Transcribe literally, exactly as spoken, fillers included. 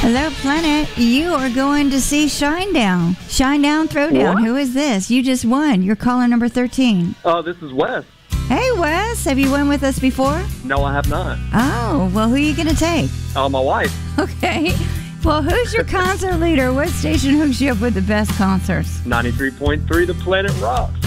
Hello, Planet. You are going to see Shinedown. Shinedown Throwdown. What? Who is this? You just won. You're caller number thirteen. Oh, this is Wes. Hey, Wes. Have you won with us before? No, I have not. Oh, well, who are you going to take? Oh, my wife. Okay. Well, who's your concert leader? What station hooks you up with the best concerts? ninety-three point three The Planet Rocks.